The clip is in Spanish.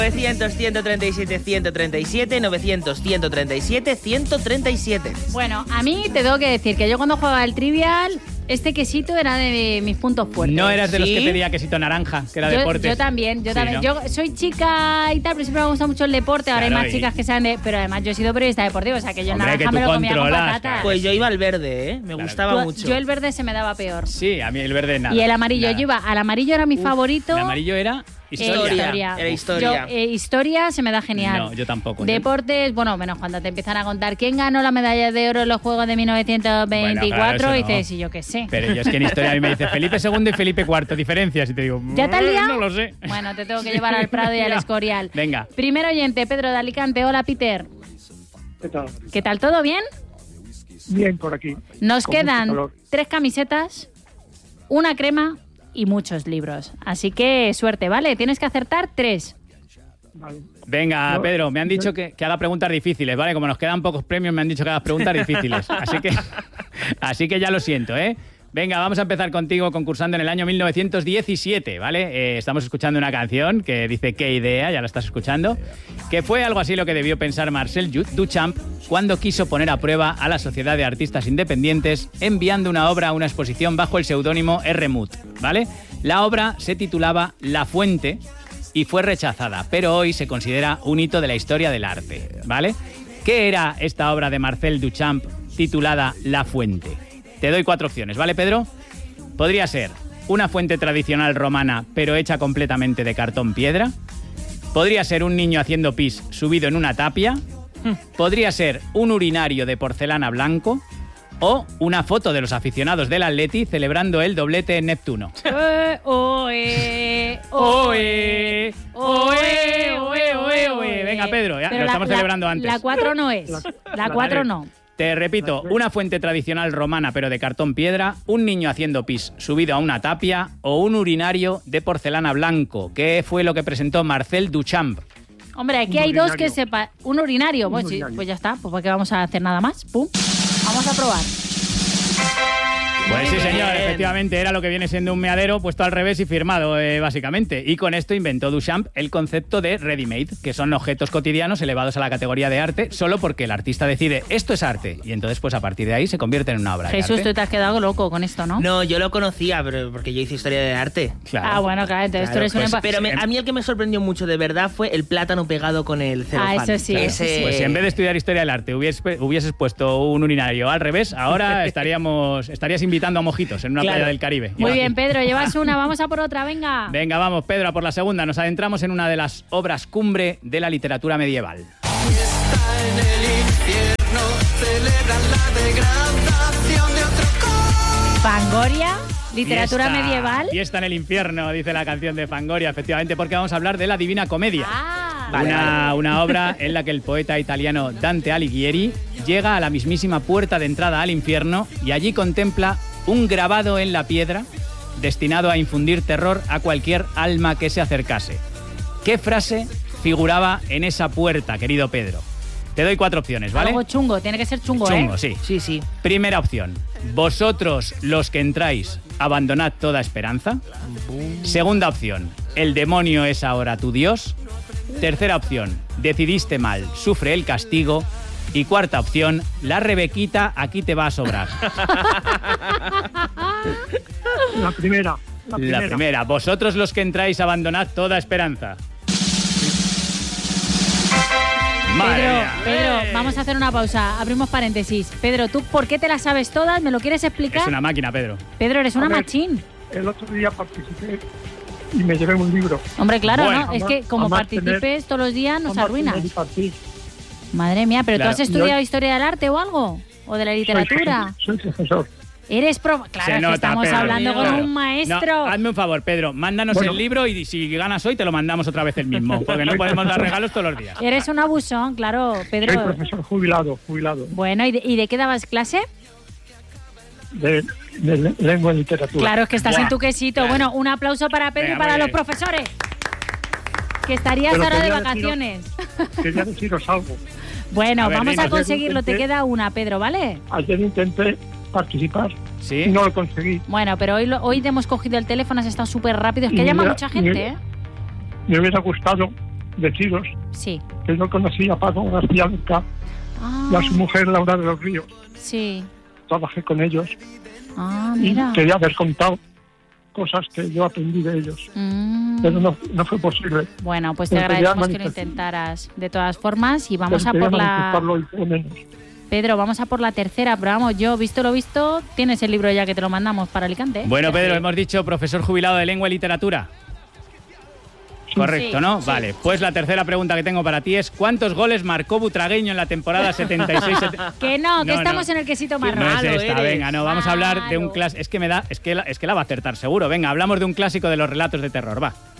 900, 137, 137, 900, 137, 137. Bueno, a mí te tengo que decir que yo cuando jugaba el Trivial, este quesito era de mis puntos fuertes. No eras de los ¿Sí? que pedía quesito naranja, que era deporte. Yo también. Sí, ¿no? Yo soy chica y tal, pero siempre me gusta mucho el deporte. Ahora Claro, hay más chicas que saben de... Pero además yo he sido periodista deportivo, o sea que yo Hombre, naranja que tú me lo comía con controlas, patatas. claro. Pues yo iba al verde, ¿eh? Me gustaba mucho. Yo el verde se me daba peor. Sí, a mí el verde nada. Y el amarillo, nada. yo iba al amarillo, era mi favorito. El amarillo era historia. Era historia. Yo, historia se me da genial. No, yo tampoco. Deportes, bueno, menos cuando te empiezan a contar quién ganó la medalla de oro en los Juegos de 1924 Bueno, claro, y eso no. dices, y yo qué sé. Pero yo es que en historia a mí me dice Felipe II y Felipe IV, diferencias. Y te digo, ¿Ya te has liado? No lo sé. Bueno, te tengo que llevar al Prado y al Escorial. Venga. Primer oyente, Pedro de Alicante. Hola, Peter. ¿Qué tal? ¿Qué tal? ¿Todo bien? Bien, por aquí. Nos Con mucho quedan calor. 3 camisetas, una crema y muchos libros. Así que suerte, ¿vale? Tienes que acertar 3. Vale. Venga, No, Pedro, me han dicho que haga preguntas difíciles, ¿vale? Como nos quedan pocos premios, me han dicho que hagas preguntas difíciles. Así que ya lo siento, ¿eh? Venga, vamos a empezar contigo concursando en el año 1917, ¿vale? Estamos escuchando una canción que dice qué idea, ya la estás escuchando, que fue algo así lo que debió pensar Marcel Duchamp cuando quiso poner a prueba a la Sociedad de Artistas Independientes enviando una obra a una exposición bajo el seudónimo R. Muth, ¿vale? La obra se titulaba La Fuente y fue rechazada, pero hoy se considera un hito de la historia del arte, ¿vale? ¿Qué era esta obra de Marcel Duchamp titulada La Fuente? Te doy 4 opciones, ¿vale, Pedro? Podría ser una fuente tradicional romana, pero hecha completamente de cartón piedra. Podría ser un niño haciendo pis subido en una tapia. Podría ser un urinario de porcelana blanco. O una foto de los aficionados del Atleti celebrando el doblete en Neptuno. Oe. Venga, Pedro, ya, Pero lo estamos celebrando antes. La 4 no es. La 4 no. Te repito, una fuente tradicional romana pero de cartón piedra, un niño haciendo pis subido a una tapia o un urinario de porcelana blanco. ¿Qué fue lo que presentó Marcel Duchamp? Hombre, aquí Un hay dos urinario. que sepa. Un urinario. Un Pues, sí, urinario. pues ya está. Pues ¿para qué vamos a hacer nada más? Pum. Vamos a probar. Pues sí, Muy señor, bien. efectivamente era lo que viene siendo un meadero puesto al revés y firmado, básicamente. Y con esto inventó Duchamp el concepto de ready-made, que son objetos cotidianos elevados a la categoría de arte solo porque el artista decide esto es arte. Y entonces, pues a partir de ahí se convierte en una obra de Jesús, arte. tú te has quedado loco con esto, ¿no? No, yo lo conocía, pero porque yo hice historia de arte. Claro. Ah, bueno, claro, entonces Claro, tú eres pues, pero un... a mí el que me sorprendió mucho de verdad fue el plátano pegado con el celofán. Ah, eso sí, Claro. eso Ese- Pues si en vez de estudiar historia del arte hubieses puesto un urinario al revés, ahora estarías invitando a mojitos en una Claro. playa del Caribe. Muy Y bien, aquí. Pedro, llevas una. Vamos a por otra, venga. Venga, vamos, Pedro, a por la segunda. Nos adentramos en una de las obras cumbre de la literatura medieval. Fangoria, literatura Fiesta. medieval. Fiesta en el infierno, dice la canción de Fangoria, efectivamente, porque vamos a hablar de la Divina Comedia. Ah, Vale, Una obra en la que el poeta italiano Dante Alighieri llega a la mismísima puerta de entrada al infierno y allí contempla un grabado en la piedra destinado a infundir terror a cualquier alma que se acercase. ¿Qué frase figuraba en esa puerta, querido Pedro? Te doy 4 opciones, ¿vale? algo chungo, tiene que ser chungo, Chungo, ¿eh? sí. Sí, sí. Primera opción. Vosotros, los que entráis, abandonad toda esperanza. Segunda opción. El demonio es ahora tu Dios. Tercera opción. Decidiste mal, sufre el castigo. Y cuarta opción. La Rebequita aquí te va a sobrar. La primera. La primera. Vosotros, los que entráis, abandonad toda esperanza. Madre mía. Pedro, vamos a hacer una pausa. Abrimos paréntesis. Pedro, ¿tú por qué te las sabes todas? ¿Me lo quieres explicar? Es una máquina, Pedro. Pedro, eres una A ver. machín. El otro día participé y me llevé un libro. Hombre, claro, Bueno, ¿no? Es que como además participes todos los días nos Vamos a arruinas. tener infantil. Madre mía, ¿pero Claro. tú has estudiado Yo- historia del arte o algo? ¿O de la literatura? Soy profesor. Eres Claro, Se es que nota, estamos Pedro. hablando con Claro. un maestro. No, hazme un favor, Pedro. Mándanos Bueno. el libro y si ganas hoy te lo mandamos otra vez el mismo. Porque no podemos dar regalos todos los días. Eres un abusón, claro, Soy Pedro. profesor jubilado. Bueno, ¿y de qué dabas clase? De lengua y literatura. Claro, es que estás Buah, en tu quesito. claro. Bueno, un aplauso para Pedro Venga, y para muy los bien. profesores. Que estarías Pero ahora de quería vacaciones. Quería deciros algo. Bueno, A ver, vamos a dinos. conseguirlo. Te queda una, Pedro, ¿vale? Ayer intenté participar ¿Sí? y no lo conseguí. Bueno, pero hoy te hemos cogido el teléfono, has estado súper rápido. Es que Y llama mira, mucha gente, ¿eh? Me hubiera gustado deciros Sí. que yo conocí a Paco García Lorca y a su mujer Laura de los Ríos. Sí. Trabajé con ellos Ah, y mira. quería haber contado cosas que yo aprendí de ellos, pero no fue posible. Bueno, pues te Pero quería agradecemos que lo manifestar- intentaras de todas formas y vamos a Quería por la... manifestarlo y por lo menos. Pedro, vamos a por la tercera, pero vamos, yo, visto lo visto, tienes el libro ya que te lo mandamos para Alicante. Bueno, Pedro, hemos dicho profesor jubilado de lengua y literatura. Correcto, Sí, ¿no? sí, Vale, pues la tercera pregunta que tengo para ti es ¿cuántos goles marcó Butragueño en la temporada 76? Que no, que No, estamos no. en el quesito No marrón. es malo esta, eres. venga, no, vamos a hablar de un Malo. clásico. Es que la va a acertar seguro. Venga, hablamos de un clásico de los relatos de terror, va.